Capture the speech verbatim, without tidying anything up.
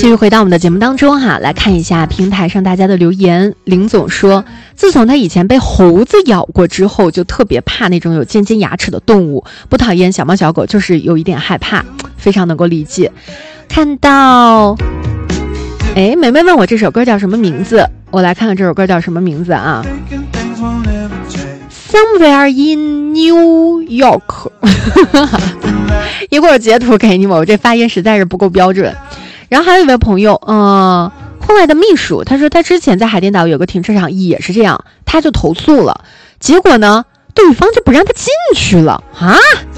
继续回到我们的节目当中哈，来看一下平台上大家的留言。林总说，自从他以前被猴子咬过之后，就特别怕那种有尖尖牙齿的动物，不讨厌小猫小狗，就是有一点害怕，非常能够理解。看到哎，梅梅问我这首歌叫什么名字，我来看看这首歌叫什么名字啊。Somewhere in New York 一会儿截图给你们，我这发音实在是不够标准。然后还有一位朋友嗯，户外的秘书，他说他之前在海淀岛有个停车场也是这样，他就投诉了，结果呢对方就不让他进去了啊。